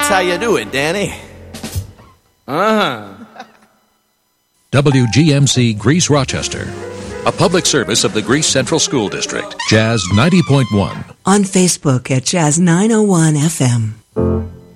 how you do it, Danny. WGMC Greece Rochester, a public service of the Greece Central School District. Jazz 90.1. On Facebook at Jazz 901 FM.